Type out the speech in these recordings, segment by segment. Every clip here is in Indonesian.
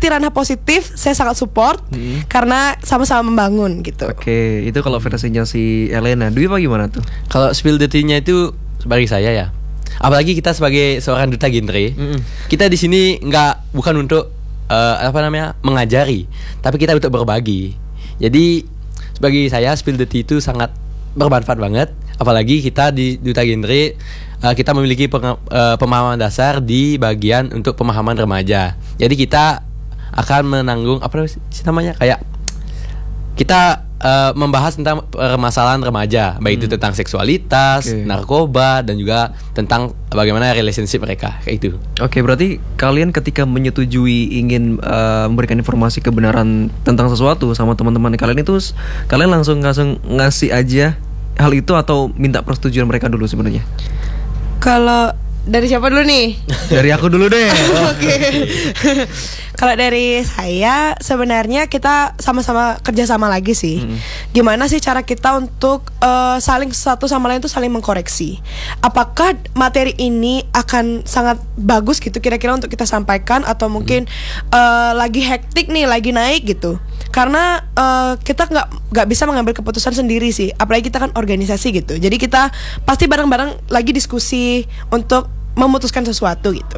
di ranah positif saya sangat support karena sama-sama membangun gitu. Oke, itu kalau versinya si Elena. Dwi apa gimana tuh? Kalau spill the tea-nya itu bagi saya ya, apalagi kita sebagai seorang duta genre, kita di sini bukan untuk mengajari, tapi kita untuk berbagi. Jadi bagi saya spill the tea itu sangat bermanfaat banget. Apalagi kita di duta genre, kita memiliki pemahaman dasar di bagian untuk pemahaman remaja. Jadi kita akan menanggung kayak kita membahas tentang permasalahan remaja, baik itu tentang seksualitas, narkoba, dan juga tentang bagaimana relationship mereka, kayak itu. Oke, berarti kalian ketika menyetujui ingin memberikan informasi kebenaran tentang sesuatu sama teman-teman kalian itu, kalian langsung ngasih aja hal itu atau minta persetujuan mereka dulu sebenarnya? Kalau dari siapa dulu nih? Dari aku dulu deh. Oke. Kalau dari saya sebenarnya kita sama-sama kerjasama lagi sih. Gimana sih cara kita untuk saling satu sama lain tuh saling mengkoreksi. Apakah materi ini akan sangat bagus gitu kira-kira untuk kita sampaikan, atau mungkin lagi hektik nih, lagi naik gitu. Karena kita nggak bisa mengambil keputusan sendiri sih, apalagi kita kan organisasi gitu. Jadi kita pasti bareng-bareng lagi diskusi untuk memutuskan sesuatu gitu.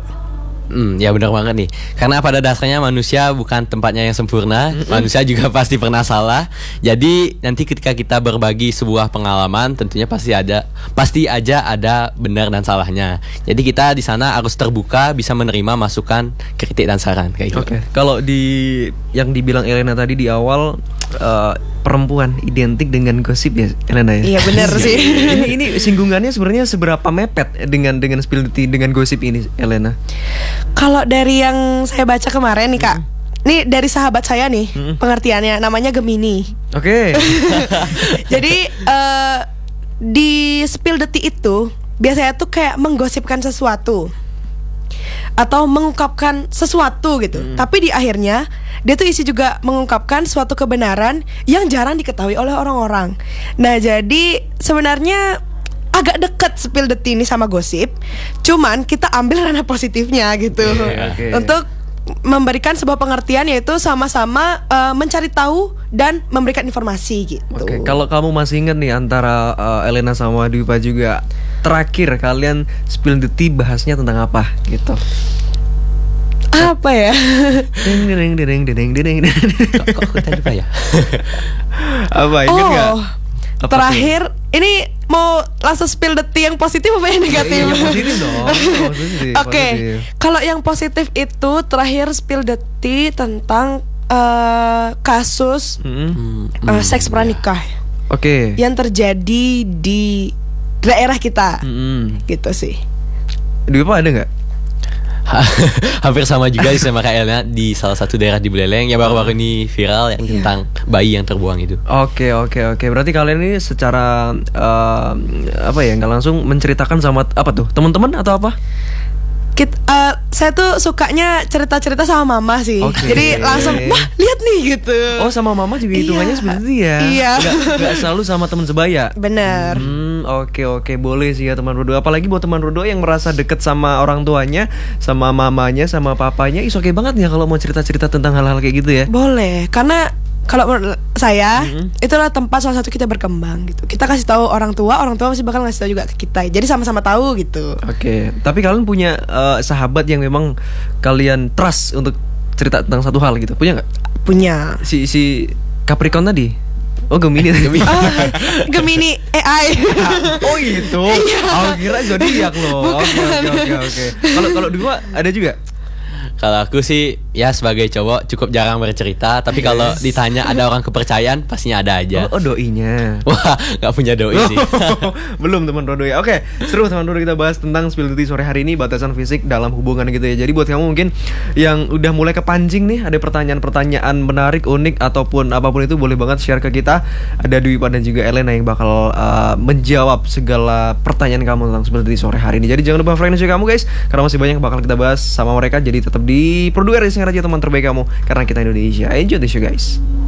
Ya benar banget nih. Karena pada dasarnya manusia bukan tempatnya yang sempurna. Manusia juga pasti pernah salah. Jadi nanti ketika kita berbagi sebuah pengalaman, tentunya pasti aja ada benar dan salahnya. Jadi kita di sana harus terbuka, bisa menerima masukan, kritik dan saran kayak gitu. Oke. Kalau yang dibilang Elena tadi di awal, perempuan identik dengan gosip ya, Elena ya? Iya benar sih. Ini singgungannya sebenarnya seberapa mepet dengan spill the tea, dengan gosip ini, Elena? Kalau dari yang saya baca kemarin nih Kak, nih dari sahabat saya nih, pengertiannya namanya Gemini. Oke. Jadi di spill the tea itu biasanya tuh kayak menggosipkan sesuatu atau mengungkapkan sesuatu gitu. Tapi di akhirnya dia tuh isi juga mengungkapkan suatu kebenaran yang jarang diketahui oleh orang-orang. Nah, jadi sebenarnya agak dekat spill the tea ini sama gosip. Cuman kita ambil ranah positifnya gitu. Okay. Untuk memberikan sebuah pengertian, yaitu sama-sama mencari tahu dan memberikan informasi gitu. Oke, kalau kamu masih ingat nih antara Elena sama Dwipa juga, terakhir kalian spill the tea bahasnya tentang apa gitu? Apa ya? Kok aku tadi lupa ya? Apa ingat nggak? Terakhir ini mau langsung spill the tea yang positif apa yang negatif? Yang positif dong. Oke, kalau yang positif itu terakhir spill the tea tentang kasus seks pranikah. Oke. Yang terjadi di daerah kita, gitu sih. Dwipa ada nggak? Hampir sama juga sama kayak Elena, di salah satu daerah di Buleleng yang baru-baru ini viral yang tentang bayi yang terbuang itu. Oke. Berarti kalian ini secara nggak langsung menceritakan sama apa tuh, teman-teman atau apa? Saya tuh sukanya cerita-cerita sama mama sih. Jadi langsung wah lihat nih gitu. Oh, sama mama juga hitungannya seperti itu ya? Iya. Nggak selalu sama teman sebaya. Bener. Oke, boleh sih ya teman Rodo. Apalagi buat teman Rodo yang merasa deket sama orang tuanya, sama mamanya, sama papanya, oke banget ya kalau mau cerita-cerita tentang hal-hal kayak gitu ya. Boleh, karena kalau menurut saya itulah tempat salah satu kita berkembang gitu. Kita kasih tahu orang tua pasti bakal ngasih tahu juga ke kita. Jadi sama-sama tahu gitu. Oke. Tapi kalian punya sahabat yang memang kalian trust untuk cerita tentang satu hal gitu? Punya nggak? Punya. Si Capricorn tadi? Oh, Gemini. Gemini AI. Oh gitu. Oh, kira zodiak loh. Oke. Kalau dua ada juga? Kalau aku sih ya sebagai cowok cukup jarang bercerita. Tapi kalau ditanya ada orang kepercayaan, pastinya ada aja. Oh doinya. Wah, gak punya doi sih. Belum teman Rodo ya. Oke, seru teman Rodo, kita bahas tentang spill the tea sore hari ini, batasan fisik dalam hubungan gitu ya. Jadi buat kamu mungkin yang udah mulai kepancing nih, ada pertanyaan-pertanyaan menarik, unik, ataupun apapun itu, boleh banget share ke kita. Ada Dwipa dan juga Elena yang bakal menjawab segala pertanyaan kamu tentang spill the tea sore hari ini. Jadi jangan lupa frekuensi kamu guys, karena masih banyak bakal kita bahas sama mereka. Jadi tetap di Produk RS Raja, teman terbaik kamu, karena kita Indonesia. Enjoy the show guys.